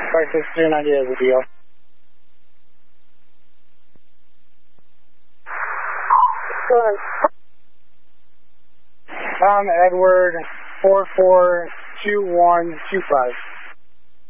56390 as a deal. Go ahead. Tom Edward 442125.